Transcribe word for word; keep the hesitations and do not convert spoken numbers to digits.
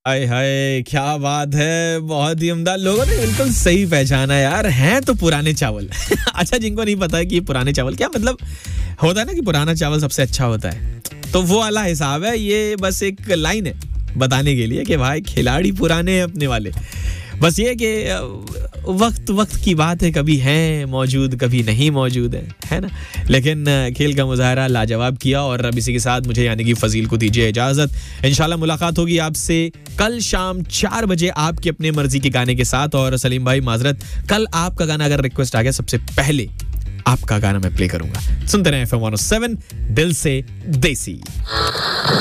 हाय हाय, क्या बात है, बहुत ही उम्दा। लोगों ने बिल्कुल सही पहचाना यार, हैं तो पुराने चावल। अच्छा, जिनको नहीं पता है कि ये पुराने चावल क्या मतलब होता है ना कि पुराना चावल सबसे अच्छा होता है, तो वो वाला हिसाब है। ये बस एक लाइन है बताने के लिए कि भाई खिलाड़ी पुराने हैं अपने वाले। बस ये कि वक्त वक्त की बात है, कभी हैं मौजूद कभी नहीं मौजूद है, है ना। लेकिन खेल का मुजाहरा लाजवाब किया। और अब इसी के साथ मुझे यानी कि फजील को दीजिए इजाजत। इंशाल्लाह मुलाकात होगी आपसे कल शाम चार बजे आपकी अपने मर्जी के गाने के साथ। और सलीम भाई माजरत, कल आपका गाना अगर रिक्वेस्ट आ गया सबसे पहले आपका गाना मैं प्ले करूंगा। सुनते रहे F M one O seven, दिल से देसी।